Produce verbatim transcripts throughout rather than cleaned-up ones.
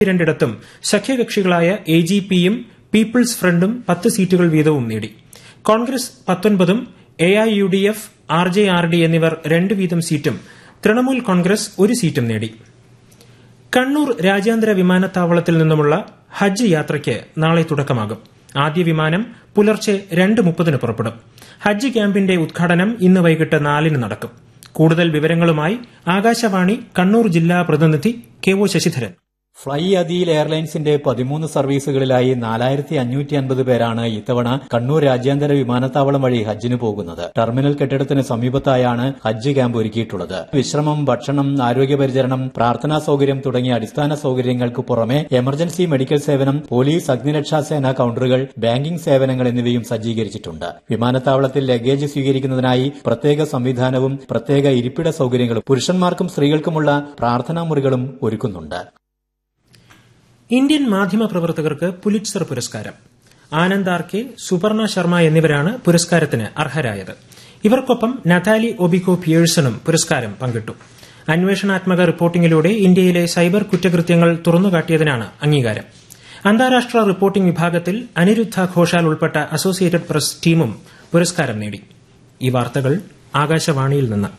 രണ്ടിടത്തും സഖ്യകക്ഷികളായ A G പിയും people's ഫ്രണ്ടും പത്ത് സീറ്റുകൾ വീതവും നേടി. Congress പത്തൊൻപതും A I U D F, R J R D എന്നിവർ രണ്ട് വീതം സീറ്റും തൃണമൂൽ കോൺഗ്രസ് ഒരു സീറ്റും നേടി. കണ്ണൂർ രാജ്യാന്തര വിമാനത്താവളത്തിൽ നിന്നുമുള്ള ഹജ്ജ് യാത്രയ്ക്ക് നാളെ തുടക്കമാകും. ആദ്യ വിമാനം പുലർച്ചെ രണ്ട് മുപ്പതിന് പുറപ്പെടും. ഹജ്ജ് ക്യാമ്പിന്റെ ഉദ്ഘാടനം ഇന്ന് വൈകിട്ട് നാലിന് നടക്കും. കൂടുതൽ വിവരങ്ങളുമായി ആകാശവാണി കണ്ണൂർ ജില്ലാ പ്രതിനിധി K O Sasidharan. Fly Adeel എയർലൈൻസിന്റെ പതിമൂന്ന് സർവീസുകളിലായി നാലായിരത്തി അഞ്ഞൂറ്റി അൻപത് പേരാണ് ഇത്തവണ കണ്ണൂർ രാജ്യാന്തര വിമാനത്താവളം വഴി ഹജ്ജിന് പോകുന്നത്. ടെർമിനൽ കെട്ടിടത്തിന് സമീപത്തായാണ് ഹജ്ജ് ക്യാമ്പ് ഒരുക്കിയിട്ടുള്ളത്. വിശ്രമം, ഭക്ഷണം, ആരോഗ്യപരിചരണം, പ്രാർത്ഥനാ സൌകര്യം തുടങ്ങിയ അടിസ്ഥാന സൌകര്യങ്ങൾക്ക് പുറമെ എമർജൻസി മെഡിക്കൽ സേവനം, പോലീസ്, അഗ്നിരക്ഷാസേന കൌണ്ടറുകൾ, ബാങ്കിംഗ് സേവനങ്ങൾ എന്നിവയും സജ്ജീകരിച്ചിട്ടുണ്ട്. വിമാനത്താവളത്തിൽ ലഗേജ് സ്വീകരിക്കുന്നതിനായി പ്രത്യേക സംവിധാനവും പ്രത്യേക ഇരിപ്പിട സൌകര്യങ്ങളും പുരുഷന്മാർക്കും സ്ത്രീകൾക്കുമുള്ള പ്രാർത്ഥനാ മുറികളും ഒരുക്കുന്നുണ്ട്. ഇന്ത്യൻ മാധ്യമ പ്രവർത്തകർക്ക് പുലിറ്റ്സർ പുരസ്കാരം. ആനന്ദ് ആർ കെ, സുപർണ ശർമ്മ എന്നിവരാണ് പുരസ്കാരത്തിന് അർഹരായത്. ഇവർക്കൊപ്പം നതാലി ഒബിക്കോ പിയേഴ്സണും പുരസ്കാരം പങ്കിട്ടു. അന്വേഷണാത്മക റിപ്പോർട്ടിംഗിലൂടെ ഇന്ത്യയിലെ സൈബർ കുറ്റകൃത്യങ്ങൾ തുറന്നുകാട്ടിയതിനാണ് അംഗീകാരം. അന്താരാഷ്ട്ര റിപ്പോർട്ടിംഗ് വിഭാഗത്തിൽ അനിരുദ്ധ ഘോഷാൽ ഉൾപ്പെട്ട അസോസിയേറ്റഡ് പ്രസ് ടീമും പുരസ്കാരം നേടി. ഈ വാർത്തകൾ ആകാശവാണിയിൽ നിന്ന്.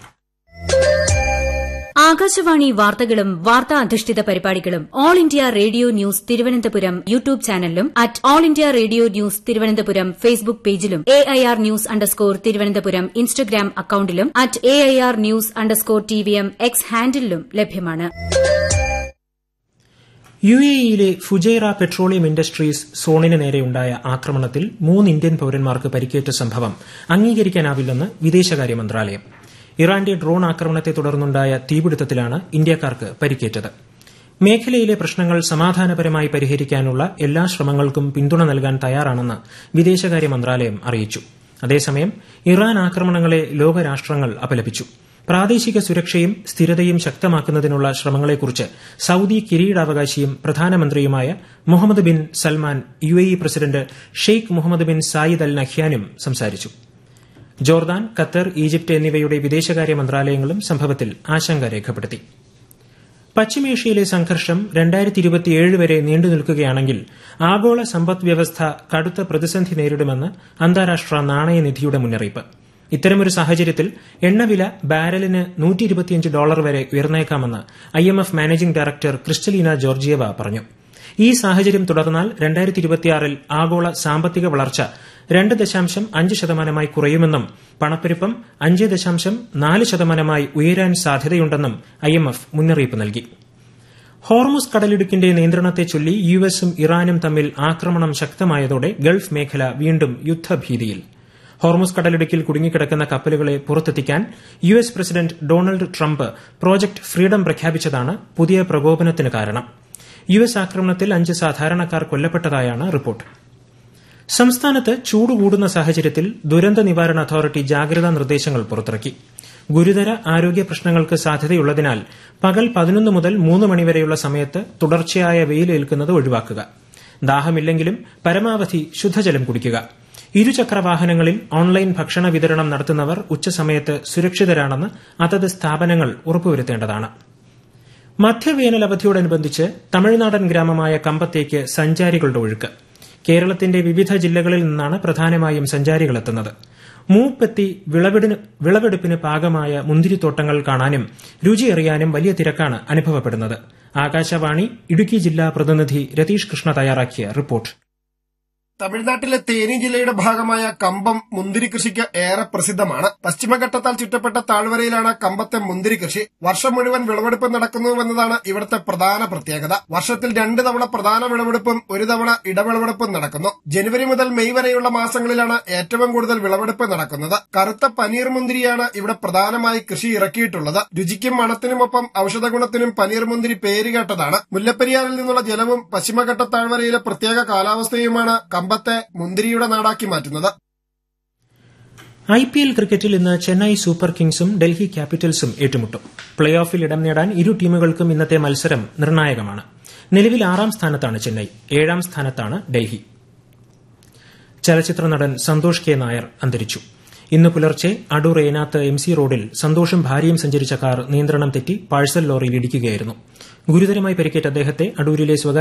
ആകാശവാണി വാർത്തകളും വാർത്താ അധിഷ്ഠിത പരിപാടികളും all India radio news Thiruvananthapuram YouTube ചാനലിലും at all India radio news Thiruvananthapuram Facebook പേജിലും A I R news underscore Thiruvananthapuram Instagram അക്കൌണ്ടിലും at A I R news underscore T V M X ഹാൻഡിലും ലഭ്യമാണ്. U A ഇയിലെ Fujairah petroleum industries സോണിന് നേരെയുണ്ടായ ആക്രമണത്തിൽ മൂന്ന് Indian പൌരന്മാർക്ക് പരിക്കേറ്റ സംഭവം അംഗീകരിക്കാനാവില്ലെന്ന് വിദേശകാര്യ മന്ത്രാലയം. ഇറാന്റെ ഡ്രോൺ ആക്രമണത്തെ തുടർന്നുണ്ടായ തീപിടുത്തത്തിലാണ് ഇന്ത്യക്കാർക്ക് പരിക്കേറ്റത്. മേഖലയിലെ പ്രശ്നങ്ങൾ സമാധാനപരമായി പരിഹരിക്കാനുള്ള എല്ലാ ശ്രമങ്ങൾക്കും പിന്തുണ നൽകാൻ തയ്യാറാണെന്ന് വിദേശകാര്യ മന്ത്രാലയം അറിയിച്ചു. അതേസമയം ഇറാൻ ആക്രമണങ്ങളെ ലോകരാഷ്ട്രങ്ങൾ അപലപിച്ചു. പ്രാദേശിക സുരക്ഷയും സ്ഥിരതയും ശക്തമാക്കുന്നതിനുള്ള ശ്രമങ്ങളെക്കുറിച്ച് Saudi കിരീടാവകാശിയും പ്രധാനമന്ത്രിയുമായ Muhammad bin Salman, U A E president Sheikh Muhammad bin Zayed Al നഹ്യാനും സംസാരിച്ചു. ജോർദാൻ, ഖത്തർ, ഈജിപ്ത് എന്നിവയുടെ വിദേശകാര്യ മന്ത്രാലയങ്ങളും സംഭവത്തിൽ ആശങ്ക രേഖപ്പെടുത്തി. പശ്ചിമേഷ്യയിലെ സംഘർഷം രണ്ടായിരത്തി ഇരുപത്തിയേഴ് വരെ നീണ്ടുനിൽക്കുകയാണെങ്കിൽ ആഗോള സമ്പദ് വ്യവസ്ഥ കടുത്ത പ്രതിസന്ധി നേരിടുമെന്ന് അന്താരാഷ്ട്ര നാണയനിധിയുടെ മുന്നറിയിപ്പ്. ഇത്തരമൊരു സാഹചര്യത്തിൽ എണ്ണവില ബാരലിന് നൂറ്റി ഇരുപത്തിയഞ്ച് ഡോളർ വരെ ഉയർന്നേക്കാമെന്ന് I M F managing director Kristalina ജോർജിയവ പറഞ്ഞു. ഈ സാഹചര്യം തുടർന്നാൽ രണ്ടായിരത്തി ഇരുപത്തിയാറിൽ ആഗോള സാമ്പത്തിക വളർച്ച രണ്ട് ദശാംശം അഞ്ച് ശതമാനമായി കുറയുമെന്നും പണപ്പെരുപ്പം അഞ്ച് ദശാംശം നാല് ശതമാനമായി ഉയരാൻ സാധ്യതയുണ്ടെന്നും ഐ എം എഫ് മുന്നറിയിപ്പ് നൽകി. ഹോർമുസ് കടലിടുക്കിന്റെ നിയന്ത്രണത്തെ ചൊല്ലി യു എസും ഇറാനും തമ്മിൽ ആക്രമണം ശക്തമായതോടെ ഗൾഫ് മേഖല വീണ്ടും യുദ്ധഭീതിയിൽ. ഹോർമുസ് കടലിടുക്കിൽ കുടുങ്ങിക്കിടക്കുന്ന കപ്പലുകളെ പുറത്തെത്തിക്കാൻ U S president Donald Trump project freedom പ്രഖ്യാപിച്ചതാണ് പുതിയ പ്രകോപനത്തിന് കാരണം. യു എസ് ആക്രമണത്തിൽ അഞ്ച് സാധാരണക്കാർ കൊല്ലപ്പെട്ടതായാണ് റിപ്പോർട്ട്. സംസ്ഥാനത്ത് ചൂട് കൂടുന്ന സാഹചര്യത്തിൽ ദുരന്ത നിവാരണ അതോറിറ്റി ജാഗ്രതാ നിർദ്ദേശങ്ങൾ പുറത്തിറക്കി. ഗുരുതര ആരോഗ്യ പ്രശ്നങ്ങൾക്ക് സാധ്യതയുള്ളതിനാൽ പകൽ പതിനൊന്ന് മുതൽ മൂന്ന് മണിവരെയുള്ള സമയത്ത് തുടർച്ചയായ വെയിലേൽക്കുന്നത് ഒഴിവാക്കുക. ദാഹമില്ലെങ്കിലും പരമാവധി ശുദ്ധജലം കുടിക്കുക. ഇരുചക്ര വാഹനങ്ങളിൽ ഓൺലൈൻ ഭക്ഷണ വിതരണം നടത്തുന്നവർ ഉച്ചസമയത്ത് സുരക്ഷിതരാണെന്ന് അതത് സ്ഥാപനങ്ങൾ ഉറപ്പുവരുത്തേണ്ടതാണ്. മധ്യവേനൽ അവധിയോടനുബന്ധിച്ച് തമിഴ്നാടൻ ഗ്രാമമായ കമ്പത്തേക്ക് സഞ്ചാരികളുടെ ഒഴുക്ക്. കേരളത്തിന്റെ വിവിധ ജില്ലകളിൽ നിന്നാണ് പ്രധാനമായും സഞ്ചാരികളെത്തുന്നത്. മൂപ്പെത്തി വിളവെടുപ്പിന് പാകമായ മുന്തിരിത്തോട്ടങ്ങൾ കാണാനും രുചിയറിയാനും വലിയ തിരക്കാണ് അനുഭവപ്പെടുന്നത്. ആകാശവാണി ഇടുക്കി ജില്ലാ പ്രതിനിധി രതീഷ് കൃഷ്ണ തയ്യാറാക്കിയ റിപ്പോർട്ട്. തമിഴ്നാട്ടിലെ തേനി ജില്ലയുടെ ഭാഗമായ കമ്പം മുന്തിരി കൃഷിക്ക് ഏറെ പ്രസിദ്ധമാണ്. പശ്ചിമഘട്ടത്താൽ ചുറ്റപ്പെട്ട താഴ്വരയിലാണ് കമ്പത്തെ മുന്തിരി കൃഷി. വർഷം മുഴുവൻ വിളവെടുപ്പ് നടക്കുന്നുവെന്നതാണ് ഇവിടുത്തെ പ്രധാന പ്രത്യേകത. വർഷത്തിൽ രണ്ട് തവണ പ്രധാന വിളവെടുപ്പും ഒരു തവണ ഇടവിളവെടുപ്പും നടക്കുന്നു. ജനുവരി മുതൽ മെയ് വരെയുള്ള മാസങ്ങളിലാണ് ഏറ്റവും കൂടുതൽ വിളവെടുപ്പ് നടക്കുന്നത്. കറുത്ത പനീർ മുന്തിരിയാണ് ഇവിടെ പ്രധാനമായി കൃഷി ഇറക്കിയിട്ടുള്ളത്. രുചിക്കും മണത്തിനുമൊപ്പം ഔഷധഗുണത്തിനും പനീർ മുന്തിരി പേരുകേട്ടതാണ്. മുല്ലപ്പെരിയാറിൽ നിന്നുള്ള ജലവും പശ്ചിമഘട്ട താഴ്വരയിലെ പ്രത്യേക കാലാവസ്ഥയുമാണ് കമ്പത്തെ മുന്തിരിയുടെ നാടാക്കി മാറ്റുന്നത്. ഐ പി എൽ ക്രിക്കറ്റിൽ ഇന്ന് ചെന്നൈ സൂപ്പർ കിങ്സും ഡൽഹി ക്യാപിറ്റൽസും ഏറ്റുമുട്ടും. പ്ലേ ഓഫിൽ ഇടം നേടാൻ ഇരു ടീമുകൾക്കും ഇന്നത്തെ മത്സരം നിർണായകമാണ്. നിലവിൽ ആറാം സ്ഥാനത്താണ് ചെന്നൈ, ഏഴാം സ്ഥാനത്താണ് ഡൽഹി. ചലച്ചിത്ര നടൻ സന്തോഷ് കെ നായർ അന്തരിച്ചു. ഇന്ന് പുലർച്ചെ അടൂർ ഏനാത്ത് എം സി റോഡിൽ സന്തോഷും ഭാര്യയും സഞ്ചരിച്ച കാർ നിയന്ത്രണം തെറ്റി പാഴ്സൽ ലോറിയിൽ ഇടിക്കുകയായിരുന്നു. ഗുരുതരമായി പരിക്കേറ്റ അദ്ദേഹത്തെ അടൂരിലെ സ്വകാര്യ